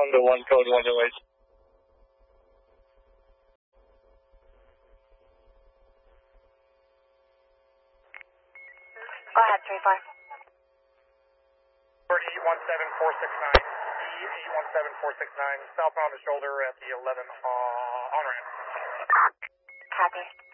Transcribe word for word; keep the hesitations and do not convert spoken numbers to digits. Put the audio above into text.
one to one, code one oh eight. Go ahead, three four. E one seven four six nine. E one seven four six nine. Southbound the shoulder at the eleven uh, on ramp. Copy.